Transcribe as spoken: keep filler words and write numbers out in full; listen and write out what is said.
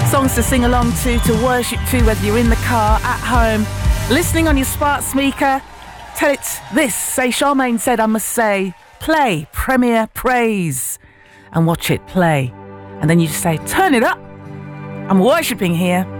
Songs to sing along to, to worship to, whether you're in the car, at home, listening on your smart speaker. Tell it this. Say, Charmaine said, I must say, play, Premier Praise, and watch it play. And then you just say, turn it up. I'm worshipping here.